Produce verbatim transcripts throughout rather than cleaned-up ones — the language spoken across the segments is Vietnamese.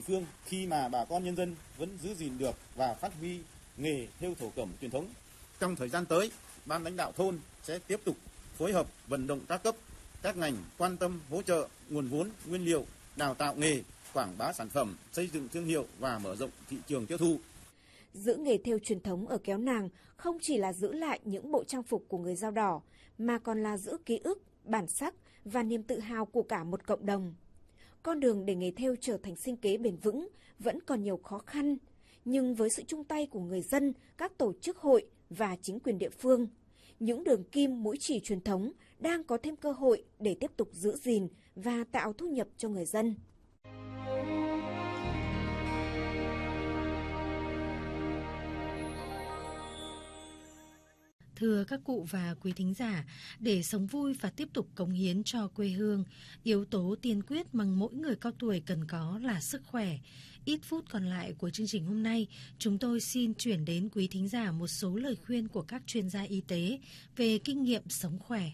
phương khi mà bà con nhân dân vẫn giữ gìn được và phát huy nghề thêu thổ cẩm truyền thống. Trong thời gian tới, ban lãnh đạo thôn sẽ tiếp tục phối hợp vận động các cấp, các ngành quan tâm hỗ trợ nguồn vốn, nguyên liệu, đào tạo nghề, quảng bá sản phẩm, xây dựng thương hiệu và mở rộng thị trường tiêu thụ. Giữ nghề thêu truyền thống ở Kéo Nàng không chỉ là giữ lại những bộ trang phục của người Dao Đỏ, mà còn là giữ ký ức, bản sắc và niềm tự hào của cả một cộng đồng. Con đường để nghề thêu trở thành sinh kế bền vững vẫn còn nhiều khó khăn, nhưng với sự chung tay của người dân, các tổ chức hội và chính quyền địa phương, những đường kim mũi chỉ truyền thống đang có thêm cơ hội để tiếp tục giữ gìn và tạo thu nhập cho người dân. Thưa các cụ và quý thính giả, để sống vui và tiếp tục cống hiến cho quê hương, yếu tố tiên quyết mà mỗi người cao tuổi cần có là sức khỏe. Ít phút còn lại của chương trình hôm nay, chúng tôi xin chuyển đến quý thính giả một số lời khuyên của các chuyên gia y tế về kinh nghiệm sống khỏe.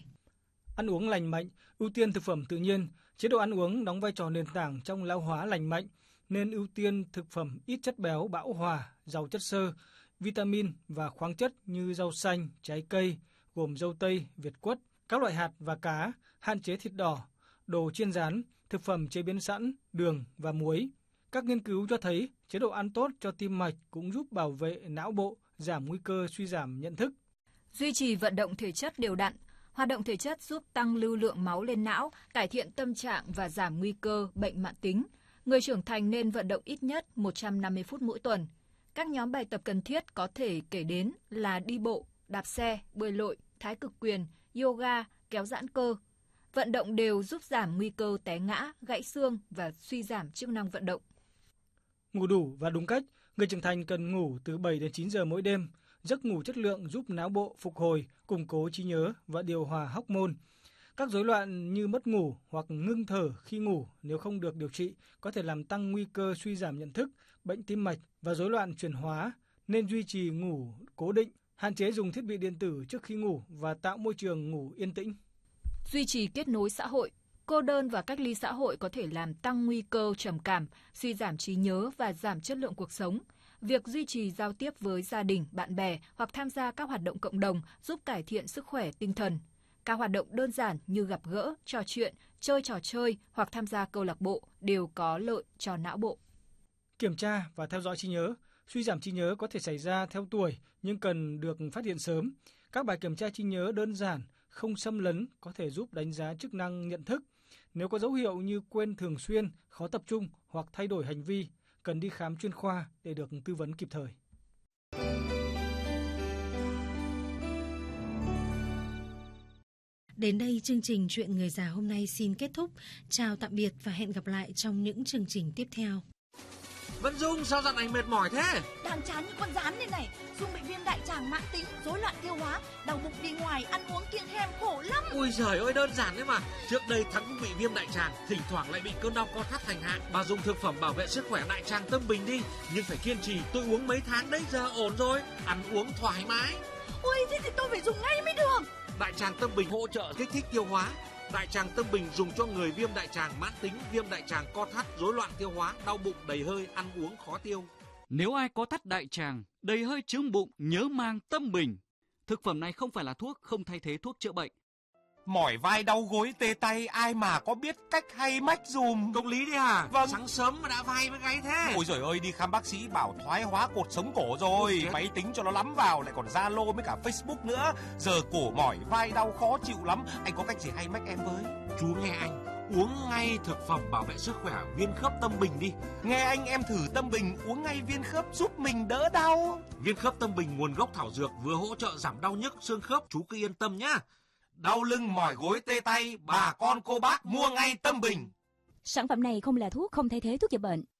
Ăn uống lành mạnh, ưu tiên thực phẩm tự nhiên. Chế độ ăn uống đóng vai trò nền tảng trong lão hóa lành mạnh, nên ưu tiên thực phẩm ít chất béo bão hòa, giàu chất xơ, vitamin và khoáng chất như rau xanh, trái cây, gồm dâu tây, việt quất, các loại hạt và cá, hạn chế thịt đỏ, đồ chiên rán, thực phẩm chế biến sẵn, đường và muối. Các nghiên cứu cho thấy chế độ ăn tốt cho tim mạch cũng giúp bảo vệ não bộ, giảm nguy cơ suy giảm nhận thức. Duy trì vận động thể chất đều đặn. Hoạt động thể chất giúp tăng lưu lượng máu lên não, cải thiện tâm trạng và giảm nguy cơ bệnh mãn tính. Người trưởng thành nên vận động ít nhất một trăm năm mươi phút mỗi tuần. Các nhóm bài tập cần thiết có thể kể đến là đi bộ, đạp xe, bơi lội, thái cực quyền, yoga, kéo giãn cơ. Vận động đều giúp giảm nguy cơ té ngã, gãy xương và suy giảm chức năng vận động. Ngủ đủ và đúng cách, người trưởng thành cần ngủ từ bảy đến chín giờ mỗi đêm. Giấc ngủ chất lượng giúp não bộ phục hồi, củng cố trí nhớ và điều hòa hormone. Các rối loạn như mất ngủ hoặc ngưng thở khi ngủ nếu không được điều trị có thể làm tăng nguy cơ suy giảm nhận thức, bệnh tim mạch và rối loạn chuyển hóa, nên duy trì ngủ cố định, hạn chế dùng thiết bị điện tử trước khi ngủ và tạo môi trường ngủ yên tĩnh. Duy trì kết nối xã hội. Cô đơn và cách ly xã hội có thể làm tăng nguy cơ trầm cảm, suy giảm trí nhớ và giảm chất lượng cuộc sống. Việc duy trì giao tiếp với gia đình, bạn bè hoặc tham gia các hoạt động cộng đồng giúp cải thiện sức khỏe tinh thần. Các hoạt động đơn giản như gặp gỡ, trò chuyện, chơi trò chơi hoặc tham gia câu lạc bộ đều có lợi cho não bộ. Kiểm tra và theo dõi trí nhớ. Suy giảm trí nhớ có thể xảy ra theo tuổi nhưng cần được phát hiện sớm. Các bài kiểm tra trí nhớ đơn giản, không xâm lấn có thể giúp đánh giá chức năng nhận thức. Nếu có dấu hiệu như quên thường xuyên, khó tập trung hoặc thay đổi hành vi, cần đi khám chuyên khoa để được tư vấn kịp thời. Đến đây chương trình Chuyện Người Già hôm nay xin kết thúc. Chào tạm biệt và hẹn gặp lại trong những chương trình tiếp theo. Vân Dung, sao dạo này mệt mỏi thế? Đang chán như con rán đây này. Dung bị viêm đại tràng mãn tính, rối loạn tiêu hóa, đau bụng đi ngoài, ăn uống kiêng khem khổ lắm. Ui giời ơi, đơn giản đấy mà. Trước đây Thắng cũng bị viêm đại tràng, thỉnh thoảng lại bị cơn đau co thắt thành hạn. Bà dùng thực phẩm bảo vệ sức khỏe đại tràng Tâm Bình đi, nhưng phải kiên trì. Tôi uống mấy tháng đấy, giờ ổn rồi, ăn uống thoải mái. Ui, thế thì tôi phải dùng ngay mới được. Đại tràng Tâm Bình hỗ trợ kích thích tiêu hóa. Đại tràng Tâm Bình dùng cho người viêm đại tràng mãn tính, viêm đại tràng co thắt, rối loạn tiêu hóa, đau bụng, đầy hơi, ăn uống khó tiêu. Nếu ai có thắt đại tràng, đầy hơi, chướng bụng, nhớ mang Tâm Bình. Thực phẩm này không phải là thuốc, không thay thế thuốc chữa bệnh. Mỏi vai đau gối tê tay, ai mà có biết cách hay mách dùm. Công lý đấy à? Vâng. Sáng sớm mà đã vai với gáy thế. Ôi giời ơi, đi khám bác sĩ bảo thoái hóa cột sống cổ rồi. Máy tính cho nó lắm vào, lại còn Zalo với cả Facebook nữa. Giờ cổ mỏi vai đau khó chịu lắm. Anh có cách gì hay mách em với? Chú nghe anh, uống ngay thực phẩm bảo vệ sức khỏe viên khớp Tâm Bình đi. Nghe anh, em thử Tâm Bình, uống ngay viên khớp giúp mình đỡ đau. Viên khớp Tâm Bình nguồn gốc thảo dược, vừa hỗ trợ giảm đau nhức xương khớp, chú cứ yên tâm nhá. Đau lưng mỏi gối tê tay, bà con cô bác mua ngay Tâm Bình. Sản phẩm này không là thuốc, không thay thế thuốc chữa bệnh.